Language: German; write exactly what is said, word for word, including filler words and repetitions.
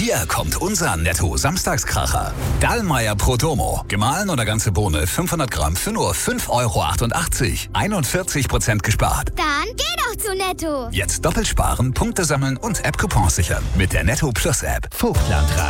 Hier kommt unser Netto-Samstagskracher. Dallmayr Pro Domo. Gemahlen oder ganze Bohne fünfhundert Gramm für nur fünf Euro achtundachtzig. einundvierzig Prozent gespart. Dann geh doch zu Netto. Jetzt doppelt sparen, Punkte sammeln und App-Coupons sichern. Mit der Netto Plus App. Vogtland